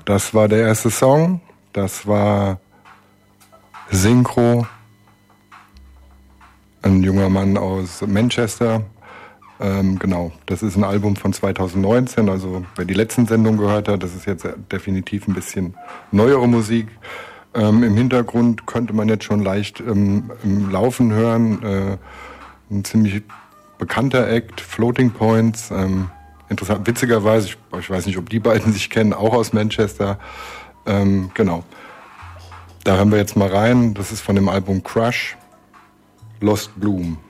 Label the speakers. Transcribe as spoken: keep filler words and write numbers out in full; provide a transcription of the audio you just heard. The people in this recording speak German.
Speaker 1: das war der erste Song. Das war Synchro. Ein junger Mann aus Manchester. Ähm, genau, das ist ein Album von zwanzig neunzehn, also wer die letzten Sendungen gehört hat, das ist jetzt definitiv ein bisschen neuere Musik. Ähm, im Hintergrund könnte man jetzt schon leicht ähm, im Laufen hören, äh, ein ziemlich bekannter Act, Floating Points, ähm, interessant, witzigerweise, ich, ich weiß nicht, ob die beiden sich kennen, auch aus Manchester, ähm, genau. Da hören wir jetzt mal rein, das ist von dem Album Crush, Lost Bloom.